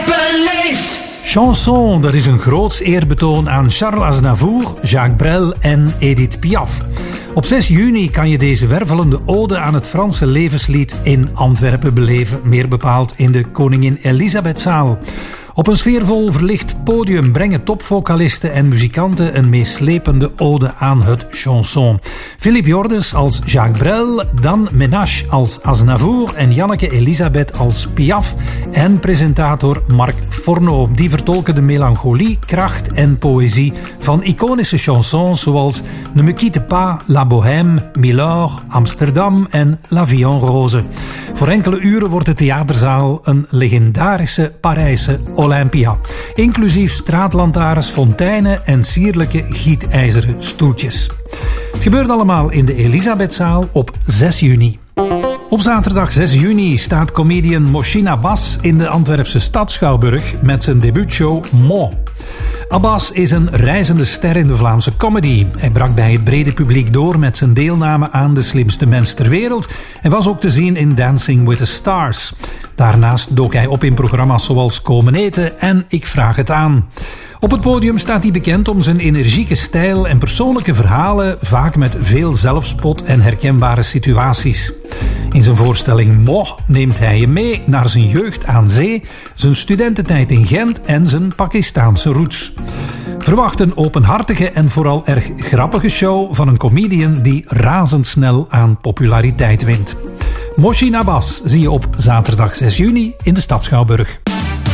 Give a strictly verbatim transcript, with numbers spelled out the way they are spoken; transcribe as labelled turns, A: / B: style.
A: beleefd.
B: Chanson, dat is een groots eerbetoon aan Charles Aznavour, Jacques Brel en Edith Piaf. Op zes juni kan je deze wervelende ode aan het Franse levenslied in Antwerpen beleven, meer bepaald in de Koningin Elisabethzaal. Op een sfeervol verlicht podium brengen topvocalisten en muzikanten een meeslepende ode aan het chanson. Philippe Jordes als Jacques Brel, Dan Ménage als Aznavour en Janneke Elisabeth als Piaf en presentator Marc Forno. Die vertolken de melancholie, kracht en poëzie van iconische chansons zoals Ne me quitte pas, La Bohème, Milord, Amsterdam en La Vie en Rose. Voor enkele uren wordt de theaterzaal een legendarische Parijse Olympia, inclusief straatlantaarns, fonteinen en sierlijke gietijzeren stoeltjes. Het gebeurt allemaal in de Elisabethzaal op zes juni. Op zaterdag zes juni staat comedian Mosheen Abbas in de Antwerpse Stadsschouwburg met zijn debuutshow Mo. Abbas is een reizende ster in de Vlaamse comedy. Hij brak bij het brede publiek door met zijn deelname aan De Slimste Mens ter Wereld en was ook te zien in Dancing with the Stars. Daarnaast dook hij op in programma's zoals Komen Eten en Ik Vraag Het Aan. Op het podium staat hij bekend om zijn energieke stijl en persoonlijke verhalen, vaak met veel zelfspot en herkenbare situaties. In zijn voorstelling Mo neemt hij je mee naar zijn jeugd aan zee, zijn studententijd in Gent en zijn Pakistaanse roots. Verwacht een openhartige en vooral erg grappige show van een comedian die razendsnel aan populariteit wint. Mosheen Abbas zie je op zaterdag zes juni in de Stadsschouwburg.